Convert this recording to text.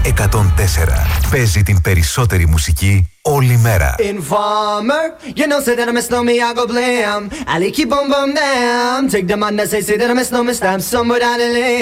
104. Παίζει την περισσότερη μουσική όλη μέρα. Informer, you know say that I miss no me, I go blam. Ali keep on bum down. Take the man that say that I miss no me, stamp somewhere down the lane.